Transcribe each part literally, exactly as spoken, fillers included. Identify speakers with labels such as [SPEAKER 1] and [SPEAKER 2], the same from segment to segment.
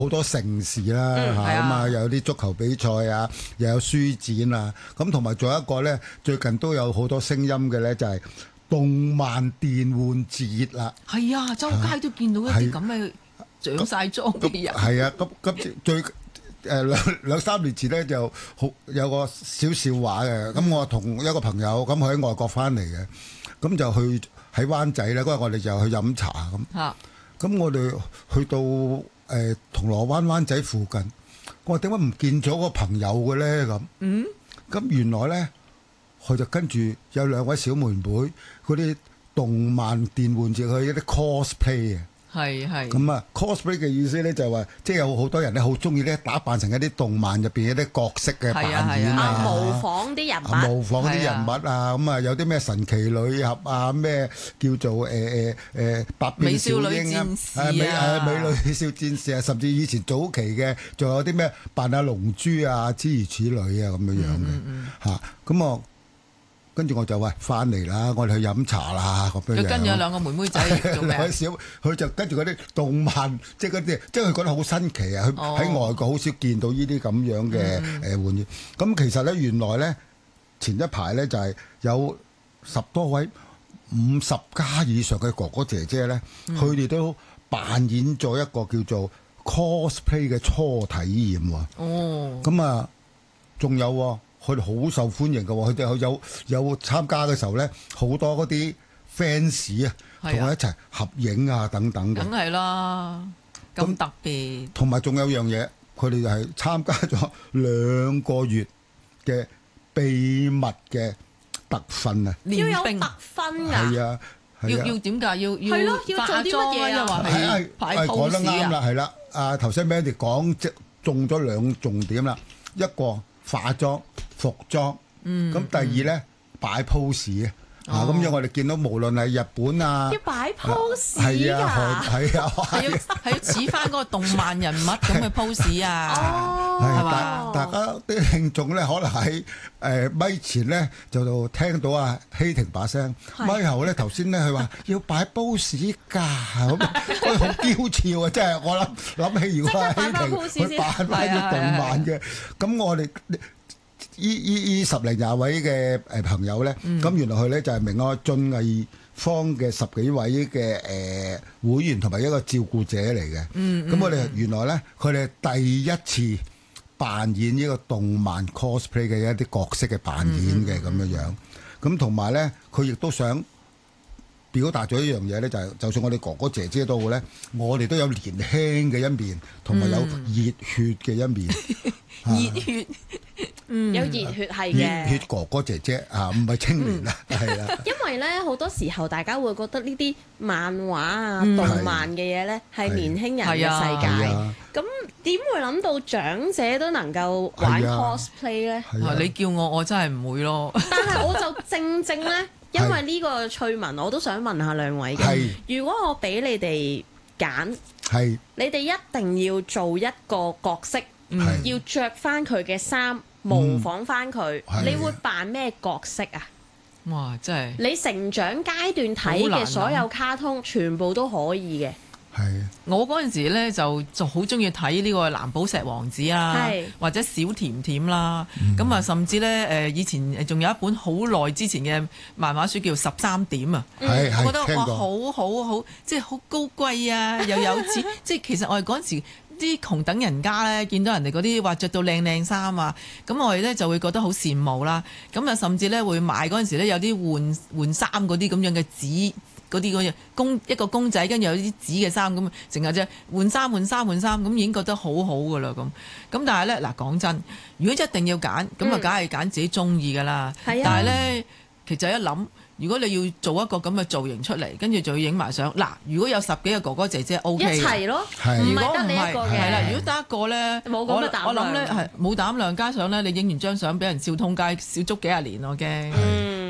[SPEAKER 1] 好多盛事啦嚇，咁啊有啲足球比賽啊，又有書展啊，咁同埋仲有一個咧，最近都有好多聲音嘅咧，就係動漫電玩節啦。
[SPEAKER 2] 係啊，周街都見到一啲咁嘅長晒裝嘅人。
[SPEAKER 1] 係啊，咁咁最誒兩兩三年前咧就好有個小笑話嘅，咁我同一個朋友咁佢喺外國翻嚟嘅，咁就去喺灣仔咧，嗰日我哋就去飲茶咁。嚇！咁我哋去到誒銅鑼灣灣仔附近，我話點解唔見咗個朋友嘅咧咁？嗯，咁原來咧，佢就跟住有兩位小妹妹嗰啲動漫電玩節去一啲 cosplay 嘅。
[SPEAKER 2] 係係。
[SPEAKER 1] 咁啊 cosplay 嘅意思咧就係話，即係有好多人咧好中意咧打扮成一啲動漫入邊一啲角色嘅扮演啊，
[SPEAKER 3] 模仿啲人物，
[SPEAKER 1] 模仿啲人物啊，咁啊有啲咩神奇女俠啊，咩叫做誒誒誒百變小櫻啊，誒美誒美女小戰士啊，甚至以前早期嘅仲有啲咩扮下龍珠啊，諸如此類啊咁樣樣嘅嚇，咁我。跟住我就話翻嚟啦，我哋去飲茶啦咁樣樣。
[SPEAKER 2] 跟住有兩個妹妹仔做咩？
[SPEAKER 1] 小佢就跟住嗰啲動漫，即係嗰啲，即係佢覺得好新奇啊！佢喺外國好少見到呢啲咁樣嘅誒玩意。咁其實咧，原來咧前一排咧就係有十多位五十加以上嘅哥哥姐姐咧，佢哋都扮演咗一個叫做 cosplay 嘅初體驗喎。哦。咁啊，仲有喎。佢哋好受歡迎嘅喎，佢哋有有參加嘅時候咧，好多嗰啲 fans 啊，同我一齊合影啊等等嘅。
[SPEAKER 2] 梗係啦，咁特別。同埋仲有樣嘢，佢哋就係參加咗兩個月嘅秘密嘅特訓啊！
[SPEAKER 3] 要有特訓㗎。
[SPEAKER 1] 係啊，
[SPEAKER 2] 要要點㗎？要要
[SPEAKER 3] 係咯，要做啲乜嘢啊？
[SPEAKER 2] 話係排 pose 啊？
[SPEAKER 1] 講得啱啦，係啦。啊頭先 Mandy 講即中咗兩重點啦，一個化妝。服裝，咁第二咧擺 pose 啊，咁樣我哋見到無論係日本啊，
[SPEAKER 3] 要擺 pose
[SPEAKER 1] 係啊，係啊，
[SPEAKER 2] 係要係要似翻嗰個動漫人物咁嘅 pose 啊，
[SPEAKER 1] 係嘛？大家啲聽眾咧，可能喺誒咪前咧就聽到啊希婷把聲，咪後咧頭先咧佢話要擺 pose 㗎，咁佢好嬌俏啊！真係我諗諗起如果係希婷佢扮翻啲動漫嘅，咁我哋。依依依十零廿位嘅誒朋友咧，咁、嗯、原來佢咧就係明愛進藝坊嘅十幾位嘅誒、呃、會員同埋一個照顧者嚟嘅。咁、嗯嗯、我哋原來咧，佢哋第一次扮演呢個動漫 cosplay 嘅一啲角色嘅扮演嘅咁樣樣。咁同埋咧，佢亦都想表達咗一樣嘢咧，就係、是、就算我哋哥哥姐姐都好咧，我哋都有年輕嘅一面，同埋有熱血嘅一面。
[SPEAKER 2] 熱、嗯啊、血。
[SPEAKER 3] 嗯、有熱血係嘅，
[SPEAKER 1] 熱血哥哥姐姐啊，唔係青年啦，係啦、嗯。
[SPEAKER 3] 因為咧好多時候，大家會覺得呢啲漫畫啊、嗯、動漫嘅嘢咧係年輕人嘅世界。咁點會諗到長者都能夠玩 cosplay 咧？
[SPEAKER 2] 啊、你叫我，我真係唔會咯。
[SPEAKER 3] 但係我就正正咧，因為呢個趣聞，我都想問下兩位嘅。如果我俾你哋揀，係你哋一定要做一個角色，要着翻佢嘅衫。模仿翻佢，嗯、你會扮咩角色啊？
[SPEAKER 2] 哇！真係
[SPEAKER 3] 你成長階段睇嘅所有卡通，全部都可以嘅。
[SPEAKER 1] 係
[SPEAKER 2] 我嗰陣時咧就就好中意睇呢個藍寶石王子啊，或者小甜甜啦。咁啊、嗯，甚至咧誒以前仲有一本好耐之前嘅漫畫書叫十三點啊。嗯、我覺得哇，好好好，即係好高貴啊，又有錢。即係其實我哋嗰陣時。啲窮等人家咧，見到人哋嗰啲話着到靚靚衫啊，咁我哋咧就會覺得好羨慕啦。咁啊，甚至咧會買嗰陣時咧有啲換換衫嗰啲咁樣嘅紙，嗰啲嗰樣公一個公仔，跟住有啲紙嘅衫咁，成日啫換衫換衫換衫，咁已經覺得好好噶啦咁。咁但係咧嗱，講真，如果一定要揀，咁啊梗係揀自己中意噶啦。嗯、但係咧，其實一諗。如果你要做一個咁嘅造型出嚟，跟住就要影埋相。嗱，如果有十幾個哥哥姐姐 O K 嘅，
[SPEAKER 3] 一齊咯，
[SPEAKER 2] 唔係
[SPEAKER 3] 得你一個嘅。係
[SPEAKER 2] 啦，如果得一個咧，
[SPEAKER 3] 冇咁嘅膽量。
[SPEAKER 2] 我諗咧係冇膽量，加上咧你影完張相俾人笑通街，笑足幾廿年我驚。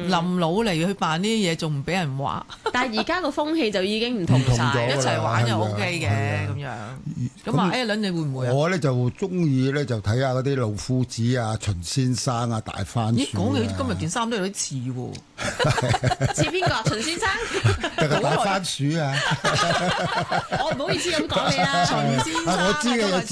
[SPEAKER 2] 臨老嚟去扮呢啲嘢，仲唔俾人話？
[SPEAKER 3] 但係而家個風氣就已經唔同晒，
[SPEAKER 2] 一齊玩又 OK 嘅咁樣。咁啊 Alan 你會唔會啊？
[SPEAKER 1] 我咧就中意咧就睇下嗰啲老夫子啊、秦先生啊、大番薯。
[SPEAKER 2] 咦，講起今日件衫都有啲似喎。
[SPEAKER 3] 似邊個？秦先生？
[SPEAKER 1] 定係大番薯啊？
[SPEAKER 3] 我唔好意思咁講你啦。
[SPEAKER 2] 秦先生。
[SPEAKER 1] 我知嘅。